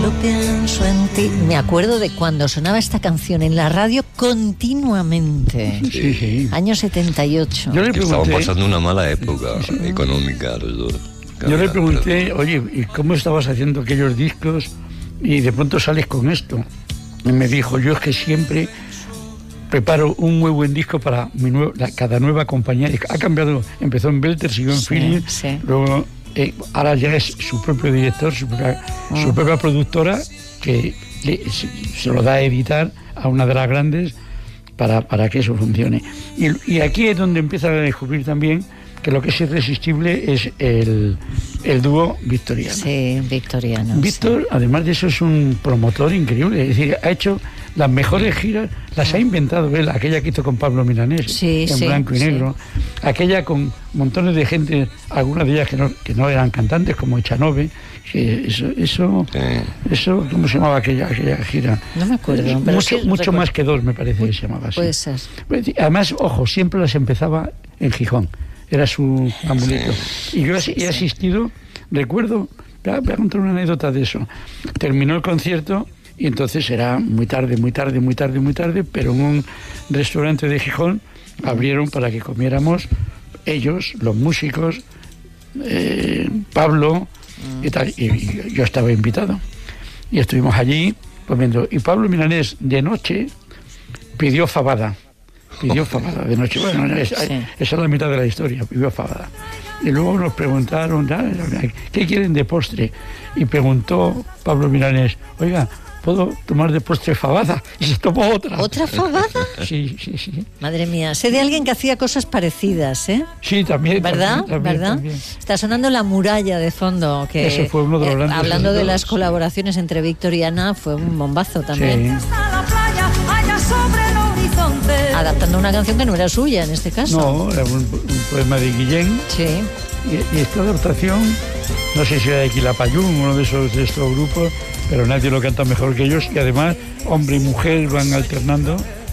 solo pienso en ti. Me acuerdo de cuando sonaba esta canción en la radio continuamente. Sí. Año 78. Yo le pregunté, estaban pasando una mala época económica los dos. Yo le pregunté, oye, ¿y cómo estabas haciendo aquellos discos? Y de pronto sales con esto. Y me dijo, yo es que siempre preparo un muy buen disco para cada nueva compañía. Ha cambiado, empezó en Belter, siguió en Philips, luego ahora ya es su propio director, su propia productora, que se lo da a editar a una de las grandes para que eso funcione. Y aquí es donde empiezan a descubrir también que lo que es irresistible es el dúo Victoriano. Sí, Victoriano. Víctor, sí, además de eso, es un promotor increíble. Es decir, ha hecho las mejores giras, las ha inventado él, aquella que hizo con Pablo Milanés, en blanco y negro, aquella con montones de gente, algunas de ellas que no eran cantantes, como Echanove, que eso, ¿cómo se llamaba aquella gira? No me acuerdo. Mucho más que dos, me parece que se llamaba así. Puede ser. Además, ojo, siempre las empezaba en Gijón. Era su amuleto. Y yo he asistido, recuerdo, voy a contar una anécdota de eso. Terminó el concierto y entonces era muy tarde, pero en un restaurante de Gijón abrieron para que comiéramos ellos, los músicos, Pablo y tal, y yo estaba invitado. Y estuvimos allí comiendo. Y Pablo Milanés, de noche, pidió fabada de noche. Bueno, esa es la mitad de la historia, pidió fabada. Y luego nos preguntaron, ¿qué quieren de postre? Y preguntó Pablo Milanés, oiga, ¿puedo tomar de postre fabada? Y se tomó otra. ¿Otra fabada? Sí. Madre mía, sé de alguien que hacía cosas parecidas, ¿eh? Sí, también. ¿Verdad? También. Está sonando La Muralla de fondo, que ese fue uno de los grandes. Hablando de las colaboraciones entre Víctor y Ana, fue un bombazo también. Sí. Adaptando una canción que no era suya en este caso. No, era un poema de Guillén. Sí. Y esta adaptación, no sé si era de Quilapayún, uno de estos grupos, pero nadie lo canta mejor que ellos. Y además, hombre y mujer van alternando.